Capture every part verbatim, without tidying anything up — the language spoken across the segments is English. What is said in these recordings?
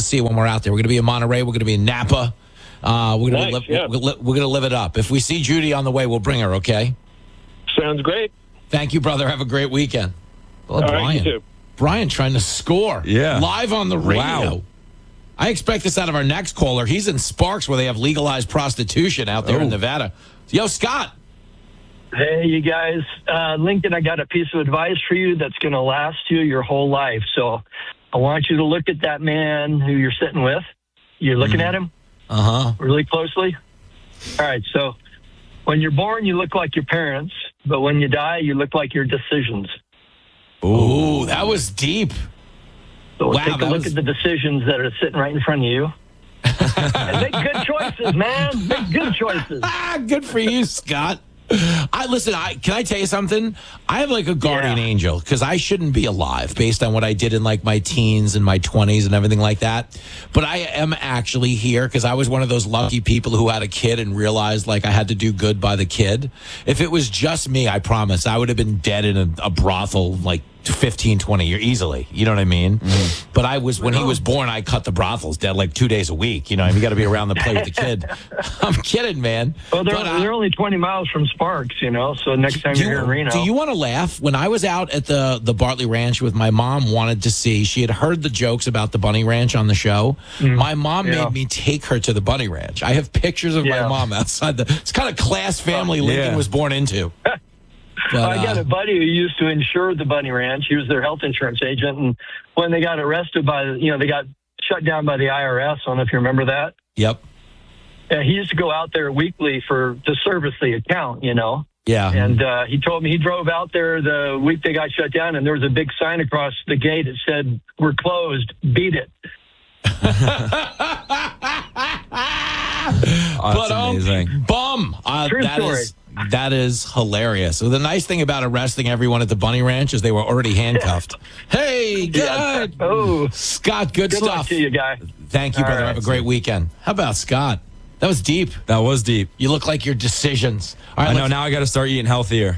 see you when we're out there. We're going to be in Monterey. We're going to be in Napa. Uh, we're going nice, to yeah. we're, we're going to live it up. If we see Judy on the way, we'll bring her. Okay. Sounds great. Thank you, brother. Have a great weekend. Well, All Brian, right, you too. Brian trying to score. Yeah. Live on the radio. Wow. I expect this out of our next caller. He's in Sparks where they have legalized prostitution out there Oh. in Nevada. Yo, Scott. Hey, you guys. Uh, Lincoln, I got a piece of advice for you that's going to last you your whole life. So I want you to look at that man who you're sitting with. You're looking at him Uh-huh. really closely. All right. So when you're born, you look like your parents. But when you die, you look like your decisions. Ooh, that was deep. So Wow, take a that look was- at the decisions that are sitting right in front of you. And make good choices, man. Make good choices. Ah, good for you, Scott. I listen. I can I tell you something? I have like a guardian Yeah. angel because I shouldn't be alive based on what I did in like my teens and my twenties and everything like that. But I am actually here because I was one of those lucky people who had a kid and realized like I had to do good by the kid. If it was just me, I promise I would have been dead in a, a brothel like fifteen, twenty years easily. You know what I mean? Mm-hmm. But I was, when he was born, I cut the brothels dead like two days a week. You know, you got to be around the play with the kid. I'm kidding, man. Well, they're, But, uh, they're only twenty miles from Sparks, you know, so next time do you're you, here in Reno. do you want to laugh? When I was out at the, the Bartley Ranch with my mom, wanted to see, she had heard the jokes about the Bunny Ranch on the show. My mom Yeah. made me take her to the Bunny Ranch. I have pictures of Yeah. my mom outside the, it's kind of class family Lincoln yeah. was born into. But, I got uh, a buddy who used to insure the Bunny Ranch. He was their health insurance agent, and when they got arrested by, the- you know, they got shut down by the I R S. I don't know if you remember that. Yep. Yeah, he used to go out there weekly for to service the account, you know. Yeah. And uh, he told me he drove out there the week they got shut down, and there was a big sign across the gate that said, "We're closed. Beat it." Oh, that's but um, amazing. bum. Uh, True that story. is that is hilarious. So the nice thing about arresting everyone at the Bunny Ranch is they were already handcuffed. Hey, good. Oh, Scott, good, good stuff. luck to you, guy. Thank you, All brother. right. Have a great weekend. How about Scott? That was deep. That was deep. You look like your decisions. All right, I know. let's- Now I got to start eating healthier.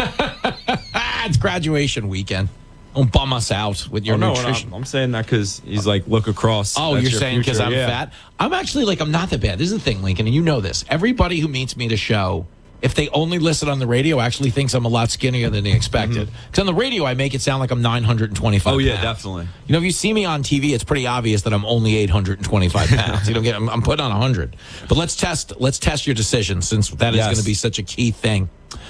it's graduation weekend. Don't bum us out with your Oh, no, nutrition. I'm, I'm saying that because he's like, look across. Oh, That's you're your saying because future. I'm Yeah. fat? I'm actually like, I'm not that bad. This is the thing, Lincoln, and you know this. Everybody who meets me at a show, if they only listen on the radio, actually thinks I'm a lot skinnier than they expected. Because on the radio, I make it sound like I'm nine hundred twenty-five Oh, yeah, pounds. definitely. You know, if you see me on T V, it's pretty obvious that I'm only eight hundred twenty-five pounds. You don't get, I'm, I'm putting on one hundred. But let's test, let's test your decision since that is Yes. going to be such a key thing.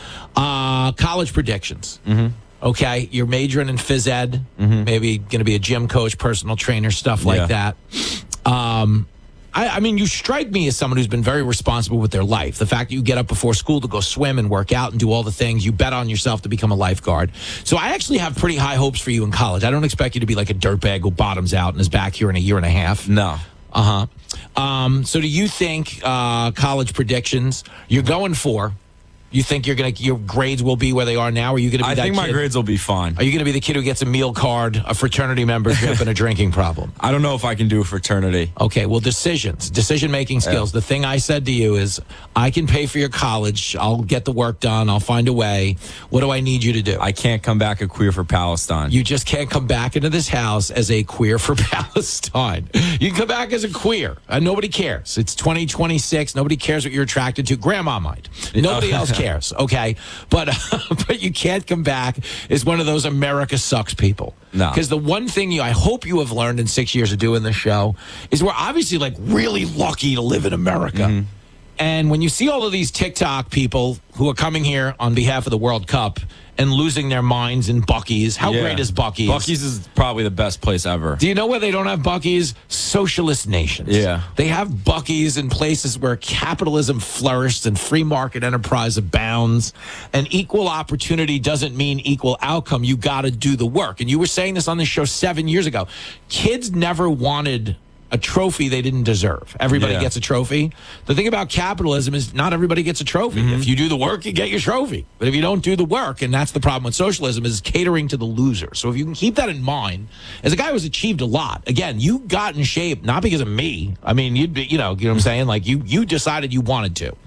Uh, college predictions. Mm-hmm. Okay, you're majoring in phys ed, maybe going to be a gym coach, personal trainer, stuff like Yeah. that. Um, I, I mean, you strike me as someone who's been very responsible with their life. The fact that you get up before school to go swim and work out and do all the things, you bet on yourself to become a lifeguard. So I actually have pretty high hopes for you in college. I don't expect you to be like a dirtbag who bottoms out and is back here in a year and a half. No. Uh huh. Um, so do you think uh, college predictions you're going for? You think you're gonna your grades will be where they are now? Or are you gonna be I that think my kid? grades will be fine. Are you gonna be the kid who gets a meal card, a fraternity membership, and a drinking problem? I don't know if I can do a fraternity. Okay, well, decisions, decision-making skills. The thing I said to you is, I can pay for your college. I'll get the work done. I'll find a way. What do I need you to do? I can't come back a queer for Palestine. You just can't come back into this house as a queer for Palestine. You can come back as a queer. Uh, nobody cares. It's twenty twenty-six. Nobody cares what you're attracted to. Grandma might. Nobody else cares, okay? But but you can't come back as one of those America sucks people. No. Because the one thing you, I hope you have learned in six years of doing this show is we're obviously like really lucky to live in America. Mm-hmm. And when you see all of these TikTok people who are coming here on behalf of the World Cup and losing their minds in Buc-ee's, how Yeah. great is Buc-ee's? Buc-ee's is probably the best place ever. Do you know where they don't have Buc-ee's? Socialist nations. Yeah. They have Buc-ee's in places where capitalism flourishes and free market enterprise abounds. And equal opportunity doesn't mean equal outcome. You got to do the work. And you were saying this on this show seven years ago. Kids never wanted a trophy they didn't deserve. Everybody Yeah. gets a trophy. The thing about capitalism is not everybody gets a trophy. Mm-hmm. If you do the work, you get your trophy. But if you don't do the work, and that's the problem with socialism, is catering to the loser. So if you can keep that in mind, as a guy who's achieved a lot, again, you got in shape not because of me. I mean, you'd be, you know, you know what I'm saying? Like you, you decided you wanted to.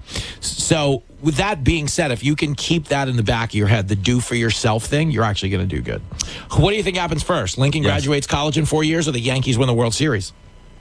So with that being said, if you can keep that in the back of your head, the do for yourself thing, you're actually going to do good. What do you think happens first? Lincoln Yes. graduates college in four years, or the Yankees win the World Series?